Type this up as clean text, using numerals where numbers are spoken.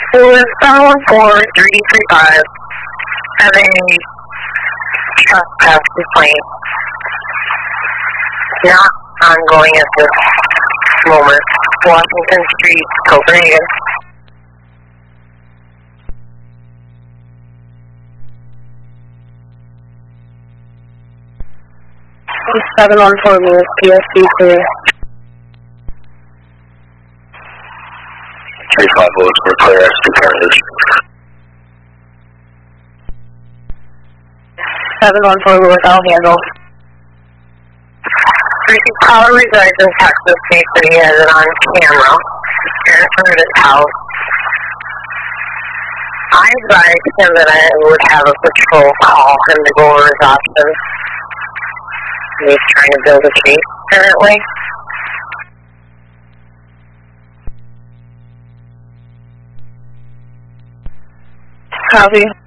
was 714-335 having a trespass complaint. Not ongoing at this moment. Washington Street, Copenhagen. 714 Lewis, PSC clear. 35 Lewis, we're clear, S2 carriage. 714 Lewis, I'll handle. Caller resides in Texas. He said he has it on camera. And from his house. I advised him that I would have a patrol call him to go over his options. He's trying to build a case, apparently. Copy.